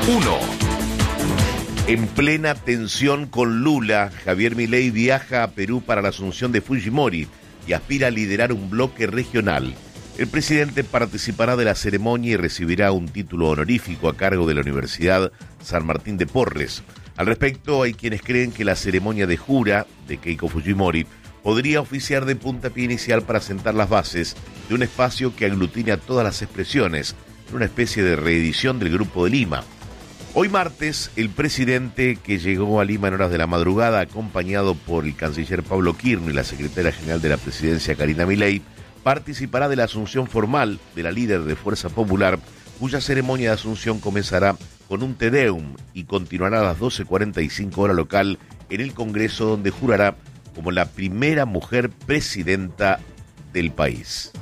1. En plena tensión con Lula, Javier Milei viaja a Perú para la asunción de Fujimori y aspira a liderar un bloque regional. El presidente participará de la ceremonia y recibirá un título honorífico a cargo de la Universidad San Martín de Porres. Al respecto, hay quienes creen que la ceremonia de jura de Keiko Fujimori podría oficiar de puntapié inicial para sentar las bases de un espacio que aglutine a todas las expresiones, en una especie de reedición del Grupo de Lima. Hoy martes, el presidente, que llegó a Lima en horas de la madrugada, acompañado por el canciller Pablo Quirno y la secretaria general de la presidencia Karina Milei, participará de la asunción formal de la líder de Fuerza Popular, cuya ceremonia de asunción comenzará con un Te Deum y continuará a las 12:45 hora local en el Congreso, donde jurará como la primera mujer presidenta del país.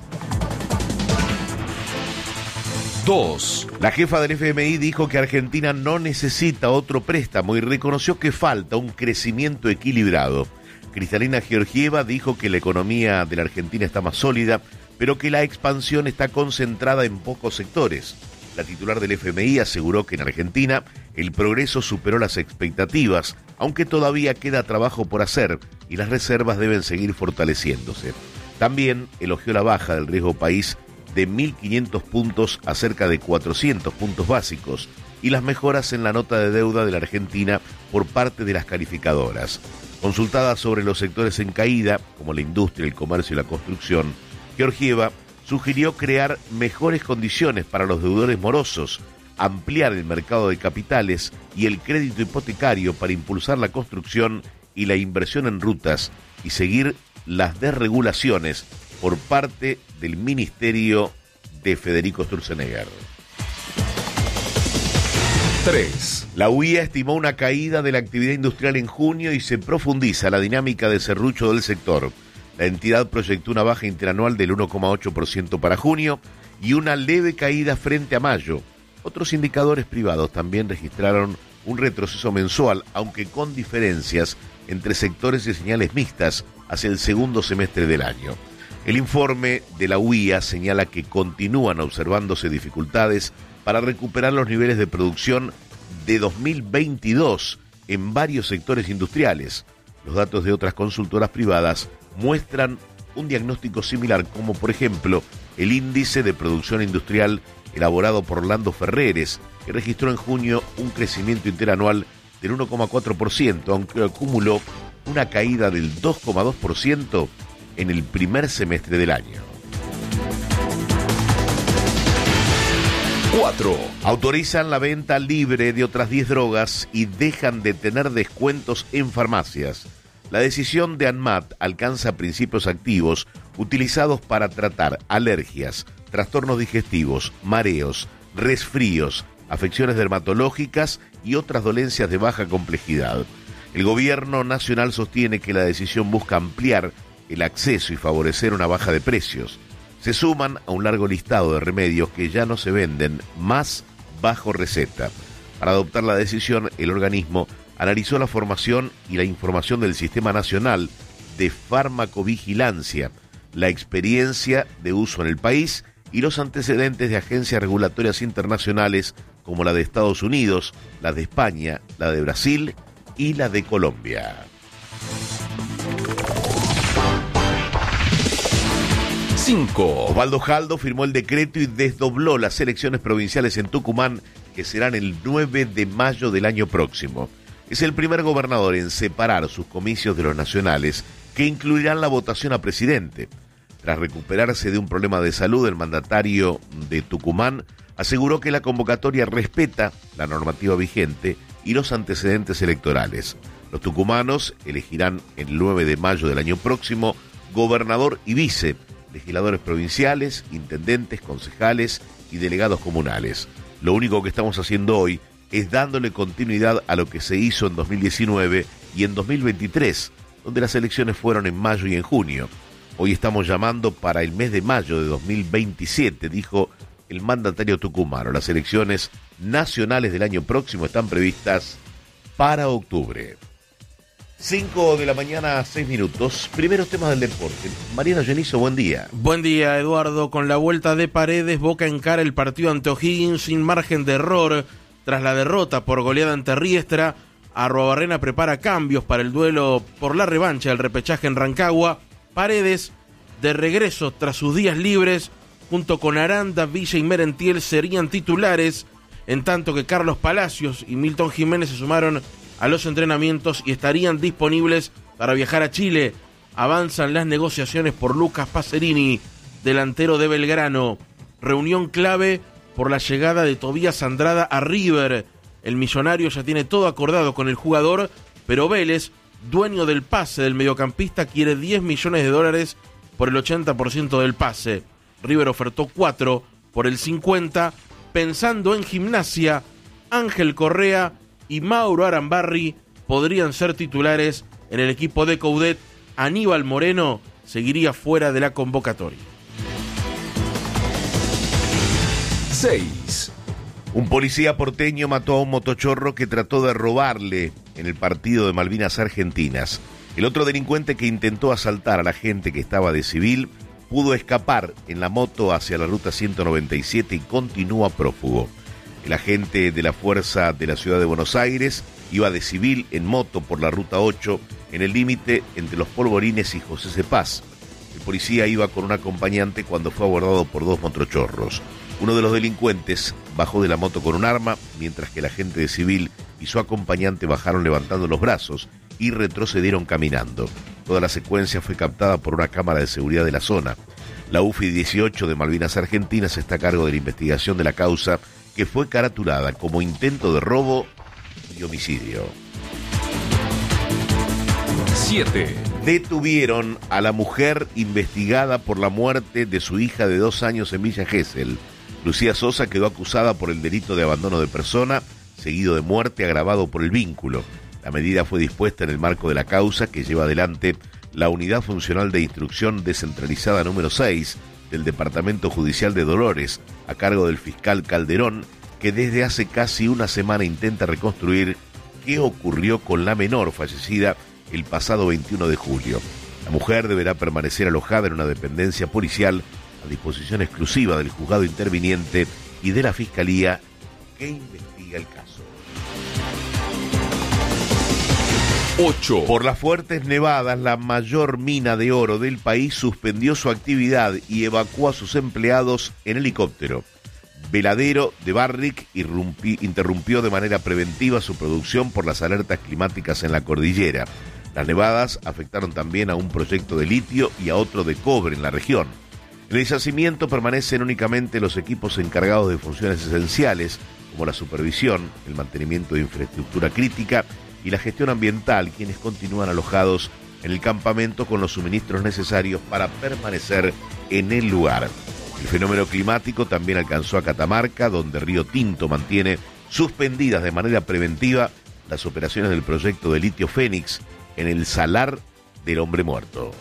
2. La jefa del FMI dijo que Argentina no necesita otro préstamo y reconoció que falta un crecimiento equilibrado. Kristalina Georgieva dijo que la economía de la Argentina está más sólida, pero que la expansión está concentrada en pocos sectores. La titular del FMI aseguró que en Argentina el progreso superó las expectativas, aunque todavía queda trabajo por hacer y las reservas deben seguir fortaleciéndose. También elogió la baja del riesgo país de 1.500 puntos a cerca de 400 puntos básicos y las mejoras en la nota de deuda de la Argentina por parte de las calificadoras. Consultada sobre los sectores en caída, como la industria, el comercio y la construcción, Georgieva sugirió crear mejores condiciones para los deudores morosos, ampliar el mercado de capitales y el crédito hipotecario para impulsar la construcción y la inversión en rutas y seguir las desregulaciones por parte del Ministerio de Federico Sturzenegger. 3. La UIA estimó una caída de la actividad industrial en junio y se profundiza la dinámica de serrucho del sector. La entidad proyectó una baja interanual del 1,8% para junio y una leve caída frente a mayo. Otros indicadores privados también registraron un retroceso mensual, aunque con diferencias entre sectores y señales mixtas hacia el segundo semestre del año. El informe de la UIA señala que continúan observándose dificultades para recuperar los niveles de producción de 2022 en varios sectores industriales. Los datos de otras consultoras privadas muestran un diagnóstico similar, como por ejemplo el índice de producción industrial elaborado por Orlando Ferreres, que registró en junio un crecimiento interanual del 1,4%, aunque acumuló una caída del 2,2% en el primer semestre del año. 4. Autorizan la venta libre de otras 10 drogas y dejan de tener descuentos en farmacias. La decisión de ANMAT alcanza principios activos utilizados para tratar alergias, trastornos digestivos, mareos, resfríos, afecciones dermatológicas y otras dolencias de baja complejidad. El gobierno nacional sostiene que la decisión busca ampliar el acceso y favorecer una baja de precios. Se suman a un largo listado de remedios que ya no se venden más bajo receta. Para adoptar la decisión, el organismo analizó la formación y la información del Sistema Nacional de Farmacovigilancia, la experiencia de uso en el país y los antecedentes de agencias regulatorias internacionales como la de Estados Unidos, la de España, la de Brasil y la de Colombia. 5. Osvaldo Jaldo firmó el decreto y desdobló las elecciones provinciales en Tucumán, que serán el 9 de mayo del año próximo. Es el primer gobernador en separar sus comicios de los nacionales, que incluirán la votación a presidente. Tras recuperarse de un problema de salud, el mandatario de Tucumán aseguró que la convocatoria respeta la normativa vigente y los antecedentes electorales. Los tucumanos elegirán el 9 de mayo del año próximo gobernador y vice, legisladores provinciales, intendentes, concejales y delegados comunales. Lo único que estamos haciendo hoy es dándole continuidad a lo que se hizo en 2019 y en 2023, donde las elecciones fueron en mayo y en junio. Hoy estamos llamando para el mes de mayo de 2027, dijo el mandatario tucumano. Las elecciones nacionales del año próximo están previstas para octubre. 5 de la mañana, 6 minutos. Primeros temas del deporte. Mariano Genizo, buen día. Buen día, Eduardo. Con la vuelta de Paredes, Boca encara el partido ante O'Higgins sin margen de error. tras la derrota por goleada ante Riestra, Arruabarrena prepara cambios para el duelo por la revancha del repechaje en Rancagua. Paredes, de regreso tras sus días libres, junto con Aranda, Villa y Merentiel serían titulares, en tanto que Carlos Palacios y Milton Jiménez se sumaron a los entrenamientos y estarían disponibles para viajar a Chile. Avanzan las negociaciones por Lucas Pacerini, delantero de Belgrano. Reunión clave por la llegada de Tobías Andrada a River. El millonario ya tiene todo acordado con el jugador, pero Vélez, dueño del pase del mediocampista, quiere $10 millones por el 80% del pase. River ofertó 4 por el 50%. Pensando en Gimnasia, Ángel Correa y Mauro Arambarri podrían ser titulares en el equipo de Coudet. Aníbal Moreno seguiría fuera de la convocatoria. 6. Un policía porteño mató a un motochorro que trató de robarle en el partido de Malvinas Argentinas. El otro delincuente que intentó asaltar a la gente que estaba de civil pudo escapar en la moto hacia la ruta 197 y continúa prófugo. El agente de la Fuerza de la Ciudad de Buenos Aires iba de civil en moto por la ruta 8 en el límite entre Los Polvorines y José Cepaz. El policía iba con un acompañante cuando fue abordado por 2 motochorros. Uno de los delincuentes bajó de la moto con un arma, mientras que el agente de civil y su acompañante bajaron levantando los brazos y retrocedieron caminando. Toda la secuencia fue captada por una cámara de seguridad de la zona. La UFI 18 de Malvinas Argentinas está a cargo de la investigación de la causa, que fue caratulada como intento de robo y homicidio. 7. Detuvieron a la mujer investigada por la muerte de su hija de 2 años en Villa Gesell. Lucía Sosa quedó acusada por el delito de abandono de persona, seguido de muerte agravado por el vínculo. La medida fue dispuesta en el marco de la causa que lleva adelante la Unidad Funcional de Instrucción Descentralizada número 6 del Departamento Judicial de Dolores, a cargo del fiscal Calderón, que desde hace casi una semana intenta reconstruir qué ocurrió con la menor fallecida el pasado 21 de julio. La mujer deberá permanecer alojada en una dependencia policial a disposición exclusiva del juzgado interviniente y de la Fiscalía que investiga el caso. 8. Por las fuertes nevadas, la mayor mina de oro del país suspendió su actividad y evacuó a sus empleados en helicóptero. Veladero de Barrick interrumpió de manera preventiva su producción por las alertas climáticas en la cordillera. Las nevadas afectaron también a un proyecto de litio y a otro de cobre en la región. En el yacimiento permanecen únicamente los equipos encargados de funciones esenciales, como la supervisión, el mantenimiento de infraestructura crítica y la gestión ambiental, quienes continúan alojados en el campamento con los suministros necesarios para permanecer en el lugar. El fenómeno climático también alcanzó a Catamarca, donde Río Tinto mantiene suspendidas de manera preventiva las operaciones del proyecto de litio Fénix en el Salar del Hombre Muerto.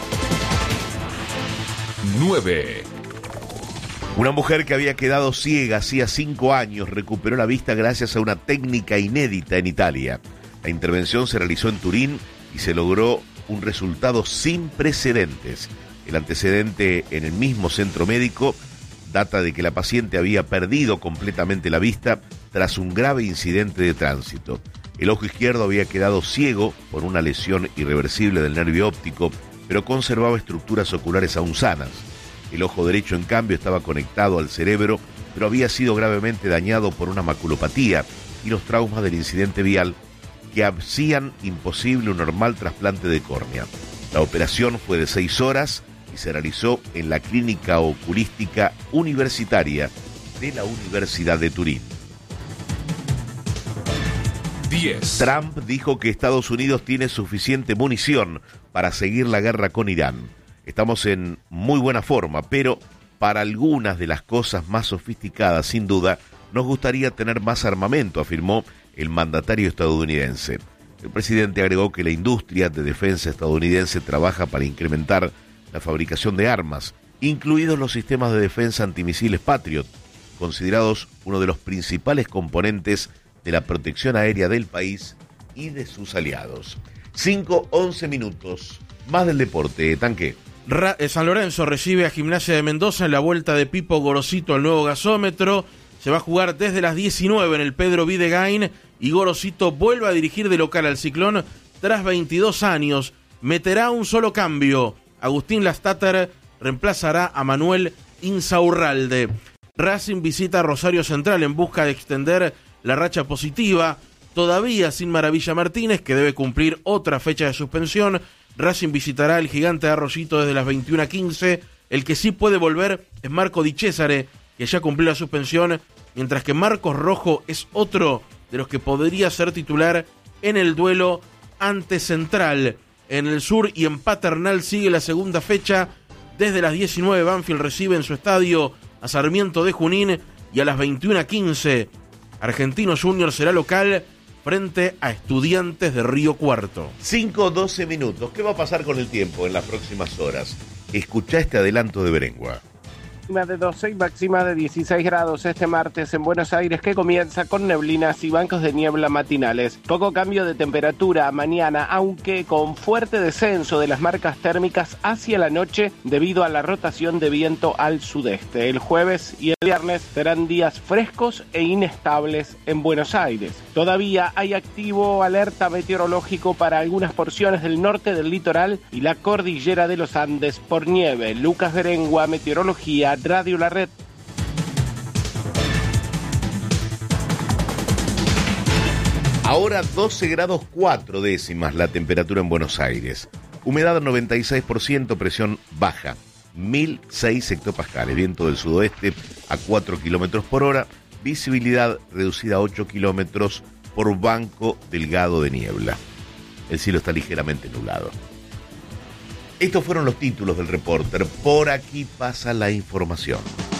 9. Una mujer que había quedado ciega hacía 5 años recuperó la vista gracias a una técnica inédita en Italia. La intervención se realizó en Turín y se logró un resultado sin precedentes. El antecedente en el mismo centro médico data de que la paciente había perdido completamente la vista tras un grave incidente de tránsito. El ojo izquierdo había quedado ciego por una lesión irreversible del nervio óptico, pero conservaba estructuras oculares aún sanas. El ojo derecho, en cambio, estaba conectado al cerebro, pero había sido gravemente dañado por una maculopatía y los traumas del incidente vial que hacían imposible un normal trasplante de córnea. La operación fue de 6 horas y se realizó en la Clínica Oculística Universitaria de la Universidad de Turín. 10. Trump dijo que Estados Unidos tiene suficiente munición para seguir la guerra con Irán. Estamos en muy buena forma, pero para algunas de las cosas más sofisticadas, sin duda, nos gustaría tener más armamento, afirmó el mandatario estadounidense. El presidente agregó que la industria de defensa estadounidense trabaja para incrementar la fabricación de armas, incluidos los sistemas de defensa antimisiles Patriot, considerados uno de los principales componentes de la protección aérea del país y de sus aliados. 5:11 minutos, más del deporte, Tanque. San Lorenzo recibe a Gimnasia de Mendoza en la vuelta de Pipo Gorosito al nuevo gasómetro. se va a jugar desde las 19 en el Pedro Videgain y Gorosito vuelve a dirigir de local al Ciclón tras 22 años. Meterá un solo cambio. Agustín Lastater reemplazará a Manuel Insaurralde. Racing visita a Rosario Central en busca de extender la racha positiva. Todavía sin Maravilla Martínez, que debe cumplir otra fecha de suspensión. Racing visitará el Gigante de Arroyito desde las 21:15. El que sí puede volver es Marco Di Cesare, que ya cumplió la suspensión, mientras que Marcos Rojo es otro de los que podría ser titular en el duelo ante Central. En el sur y en Paternal sigue la segunda fecha. Desde las 19 Banfield recibe en su estadio a Sarmiento de Junín y a las 21:15 Argentinos Juniors será local frente a Estudiantes de Río Cuarto. 5:12 minutos. ¿Qué va a pasar con el tiempo en las próximas horas? Escuchá este adelanto de Berengua. De 12 y máxima de 16 grados este martes en Buenos Aires, que comienza con neblinas y bancos de niebla matinales. Poco cambio de temperatura mañana, aunque con fuerte descenso de las marcas térmicas hacia la noche debido a la rotación de viento al sudeste. El jueves y el viernes serán días frescos e inestables en Buenos Aires. Todavía hay activo alerta meteorológico para algunas porciones del norte del litoral y la cordillera de los Andes por nieve. Lucas Berengua, Meteorología, Radio La Red. Ahora 12 grados 4 décimas la temperatura en Buenos Aires. Humedad 96%, presión baja, 1006 hectopascales. Viento del sudoeste a 4 kilómetros por hora. Visibilidad reducida a 8 kilómetros por banco delgado de niebla. El cielo está ligeramente nublado. Estos fueron los títulos del Reporter. Por aquí pasa la información.